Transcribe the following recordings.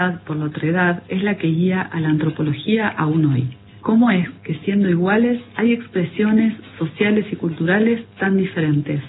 por la otredad, es la que guía a la antropología aún hoy. ¿Cómo es que siendo iguales hay expresiones sociales y culturales tan diferentes?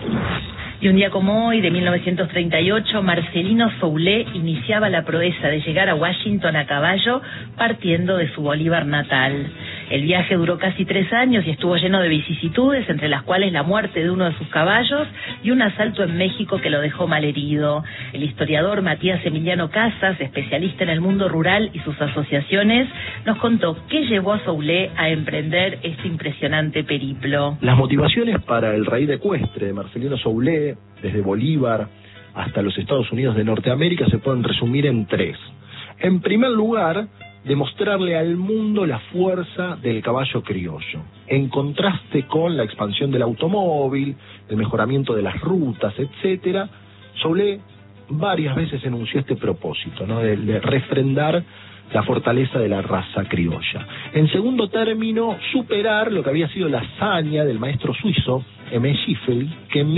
Y un día como hoy, de 1938, Marcelino Soule iniciaba la proeza de llegar a Washington a caballo, partiendo de su Bolívar natal. El viaje duró casi 3 años y estuvo lleno de vicisitudes, entre las cuales la muerte de uno de sus caballos y un asalto en México que lo dejó malherido. El historiador Matías Emiliano Casas, especialista en el mundo rural y sus asociaciones, nos contó qué llevó a Soule a emprender este impresionante periplo. Las motivaciones para el raíz ecuestre de Marcelino Soule, desde Bolívar hasta los Estados Unidos de Norteamérica, se pueden resumir en 3. En primer lugar, demostrarle al mundo la fuerza del caballo criollo, en contraste con la expansión del automóvil, el mejoramiento de las rutas, etcétera. Soule varias veces enunció este propósito, ¿no?, de refrendar la fortaleza de la raza criolla. En segundo término, superar lo que había sido la hazaña del maestro suizo M. Schiffel, que en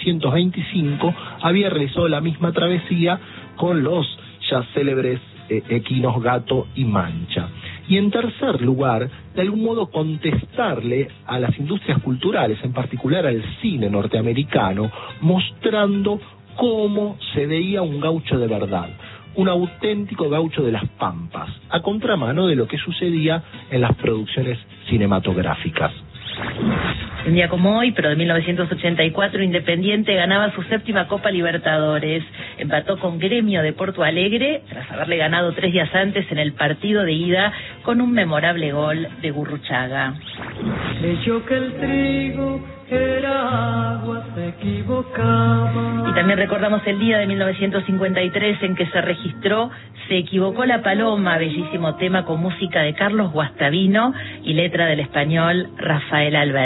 1925 había realizado la misma travesía con los ya célebres equinos Gato y Mancha. Y en tercer lugar, de algún modo contestarle a las industrias culturales, en particular al cine norteamericano, mostrando cómo se veía un gaucho de verdad, un auténtico gaucho de las pampas, a contramano de lo que sucedía en las producciones cinematográficas. Un día como hoy, pero de 1984, Independiente ganaba su 7ª Copa Libertadores. Empató con Gremio de Porto Alegre, tras haberle ganado 3 días antes en el partido de ida con un memorable gol de Gurruchaga. Leyó que el trigo era agua, se equivocaba. Y también recordamos el día de 1953 en que se registró Se equivocó la paloma, bellísimo tema con música de Carlos Guastavino y letra del español Rafael Alberti.